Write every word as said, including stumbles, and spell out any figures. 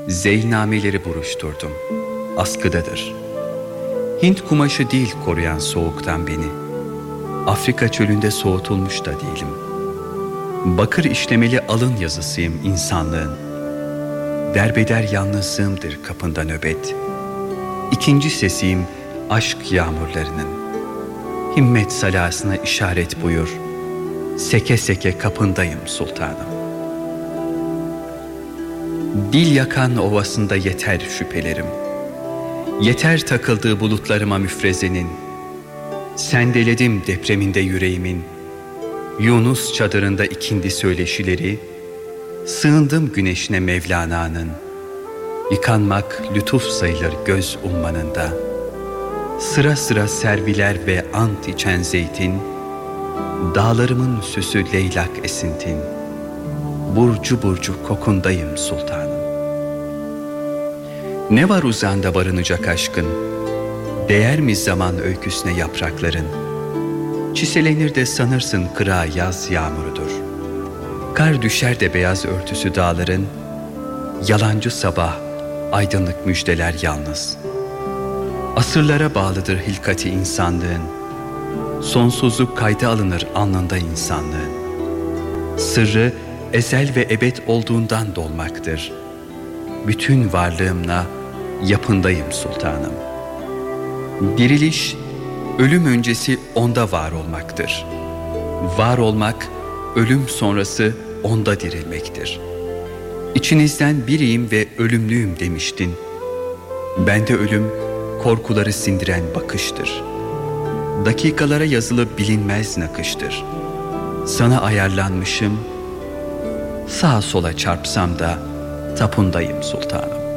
Zeynameleri buruşturdum, askıdadır. Hint kumaşı değil koruyan soğuktan beni. Afrika çölünde soğutulmuş da değilim. Bakır işlemeli alın yazısıyım insanlığın. Derbeder yalnızlığımdır kapında nöbet. İkinci sesiyim aşk yağmurlarının. Himmet salasına işaret buyur. Seke seke kapındayım sultanım. Dil yakan ovasında yeter şüphelerim. Yeter takıldığı bulutlarıma müfrezenin. Sendeledim depreminde yüreğimin. Yunus çadırında ikindi söyleşileri. Sığındım güneşine Mevlana'nın. Yıkanmak lütuf sayılır göz ummanında. Sıra sıra serviler ve ant içen zeytin. Dağlarımın süsü leylak esintin. Burcu burcu kokundayım sultanım. Ne var uzağında barınacak aşkın? Değer mi zaman öyküsüne yaprakların? Çiselenir de sanırsın kıra yaz yağmurudur. Kar düşer de beyaz örtüsü dağların. Yalancı sabah, aydınlık müjdeler yalnız. Asırlara bağlıdır hilkati insanlığın. Sonsuzluk kayda alınır alnında insanlığın. Sırrı ezel ve ebed olduğundan dolmaktır. Bütün varlığımla yapındayım sultanım. Diriliş, ölüm öncesi onda var olmaktır. Var olmak, ölüm sonrası onda dirilmektir. İçinizden biriyim ve ölümlüyüm demiştin. Bende ölüm, korkuları sindiren bakıştır. Dakikalara yazılı bilinmez nakıştır. Sana ayarlanmışım, sağa sola çarpsam da tapundayım sultanım.